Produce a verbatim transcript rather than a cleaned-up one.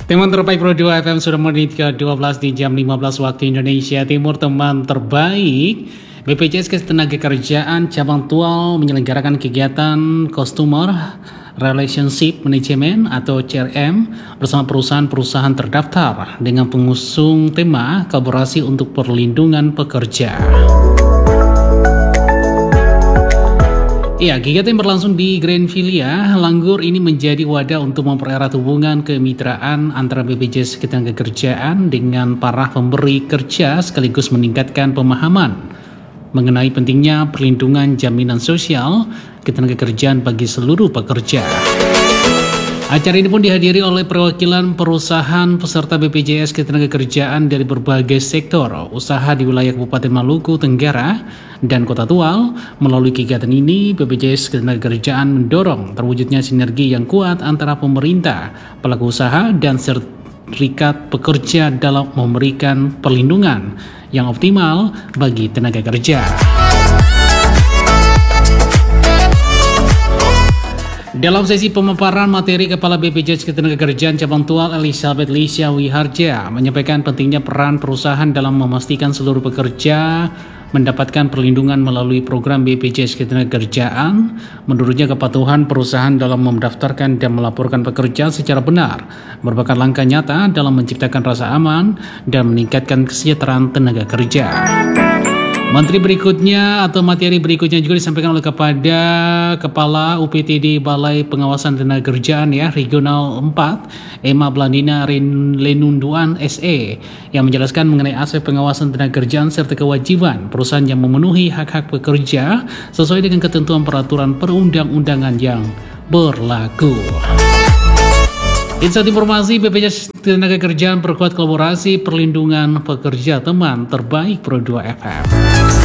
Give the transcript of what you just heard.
Teman terbaik Pro dua F M sudah menit ke dua belas di jam lima belas waktu Indonesia Timur. Teman terbaik B P J S Ketenagakerjaan Cabang Tual menyelenggarakan kegiatan Customer Relationship Management atau C R M bersama perusahaan-perusahaan terdaftar dengan pengusung tema kolaborasi untuk perlindungan pekerja. Ya, kegiatan yang berlangsung di Grandvilla Langgur ini menjadi wadah untuk mempererat hubungan kemitraan antara B P J S Ketenagakerjaan dengan para pemberi kerja sekaligus meningkatkan pemahaman mengenai pentingnya perlindungan jaminan sosial ketenagakerjaan bagi seluruh pekerja. Acara ini pun dihadiri oleh perwakilan perusahaan peserta B P J S Ketenagakerjaan dari berbagai sektor usaha di wilayah Kabupaten Maluku Tenggara dan Kota Tual. Melalui kegiatan ini, B P J S Ketenagakerjaan mendorong terwujudnya sinergi yang kuat antara pemerintah, pelaku usaha, dan serikat pekerja dalam memberikan perlindungan yang optimal bagi tenaga kerja. Dalam sesi pemaparan materi, Kepala B P J S Ketenagakerjaan Cabang Tual Elizabeth Lisha Wiharja menyampaikan pentingnya peran perusahaan dalam memastikan seluruh pekerja mendapatkan perlindungan melalui program B P J S Ketenagakerjaan. Menurutnya, kepatuhan perusahaan dalam mendaftarkan dan melaporkan pekerja secara benar merupakan langkah nyata dalam menciptakan rasa aman dan meningkatkan kesejahteraan tenaga kerja. Menteri berikutnya atau materi berikutnya juga disampaikan oleh kepada Kepala U P T D Balai Pengawasan Tenaga Kerjaan ya Regional empat Emma Blandina Lenunduan S E yang menjelaskan mengenai aspek pengawasan tenaga kerjaan serta kewajiban perusahaan yang memenuhi hak-hak pekerja sesuai dengan ketentuan peraturan perundang-undangan yang berlaku. Insight informasi B P J S Ketenagakerjaan perkuat kolaborasi perlindungan pekerja. Teman terbaik Pro dua F M.